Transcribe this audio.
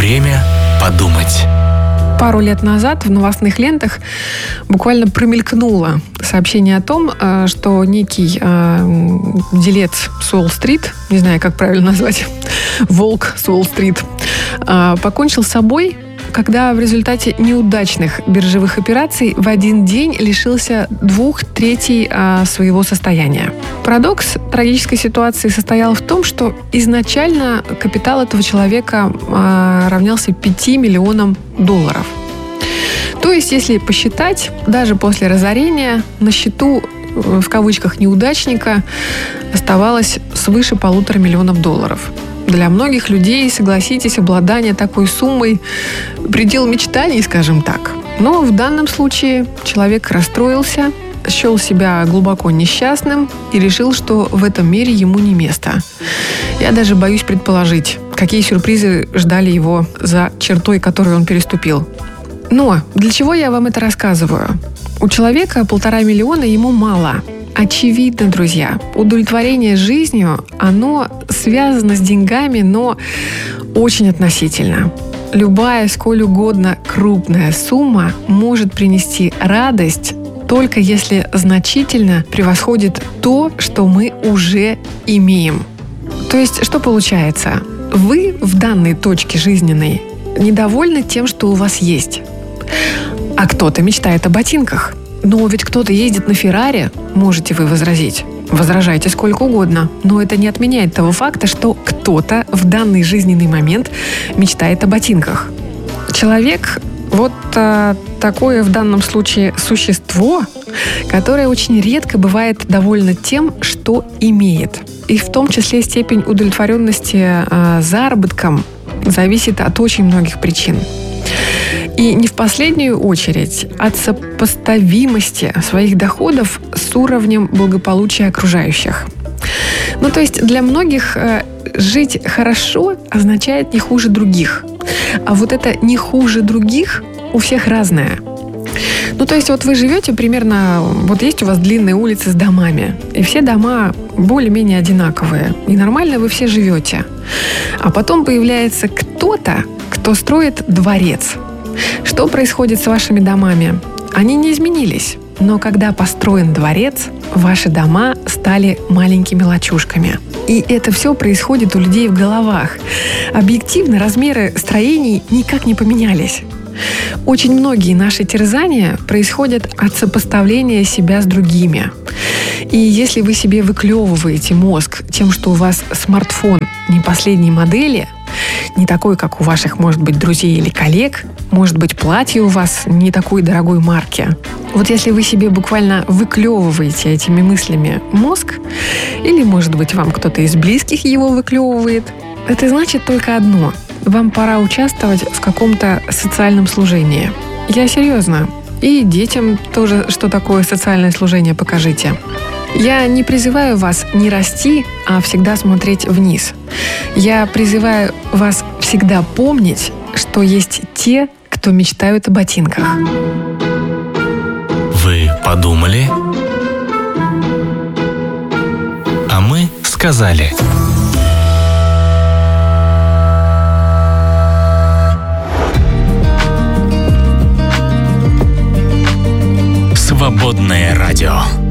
Время подумать. Пару лет назад в новостных лентах буквально промелькнуло сообщение о том, что некий делец с Уолл-стрит, не знаю, как правильно назвать, волк с Уолл-стрит, покончил с собой, когда в результате неудачных биржевых операций в один день лишился 2/3 своего состояния. Парадокс трагической ситуации состоял в том, что изначально капитал этого человека равнялся $5 миллионам. То есть, если посчитать, даже после разорения на счету, в кавычках, неудачника оставалось свыше $1,5 миллиона. Для многих людей, согласитесь, обладание такой суммой – предел мечтаний, скажем так. Но в данном случае человек расстроился, счел себя глубоко несчастным и решил, что в этом мире ему не место. Я даже боюсь предположить, какие сюрпризы ждали его за чертой, которую он переступил. Но для чего я вам это рассказываю? У человека $1,5 миллиона ему мало. Очевидно, друзья, удовлетворение жизнью, оно связано с деньгами, но очень относительно. Любая, сколь угодно крупная сумма может принести радость, только если значительно превосходит то, что мы уже имеем. То есть, что получается? Вы в данной точке жизненной недовольны тем, что у вас есть. А кто-то мечтает о ботинках. Но ведь кто-то ездит на Феррари, можете вы возразить. Возражайте сколько угодно. Но это не отменяет того факта, что кто-то в данный жизненный момент мечтает о ботинках. Человек вот такое в данном случае существо, которое очень редко бывает довольно тем, что имеет. И в том числе степень удовлетворенности заработком зависит от очень многих причин. И не в последнюю очередь от сопоставимости своих доходов с уровнем благополучия окружающих. Ну, то есть для многих жить хорошо означает не хуже других. А вот это не хуже других у всех разное. Ну, то есть вот вы живете примерно, вот есть у вас длинные улицы с домами, и все дома более-менее одинаковые, и нормально вы все живете. А потом появляется кто-то, кто строит дворец. Что происходит с вашими домами? Они не изменились, но когда построен дворец, ваши дома стали маленькими лачушками. И это все происходит у людей в головах. Объективно размеры строений никак не поменялись. Очень многие наши терзания происходят от сопоставления себя с другими. И если вы себе выклевываете мозг тем, что у вас смартфон не последней модели, не такой, как у ваших, может быть, друзей или коллег, может быть, платье у вас не такой дорогой марки. Вот если вы себе буквально выклевываете этими мыслями мозг, или, может быть, вам кто-то из близких его выклевывает, это значит только одно – вам пора участвовать в каком-то социальном служении. Я серьезно. И детям тоже, что такое социальное служение, покажите. Я не призываю вас не расти, а всегда смотреть вниз. Я призываю вас всегда помнить, что есть те, кто мечтают о ботинках. Вы подумали? А мы сказали. Свободное радио.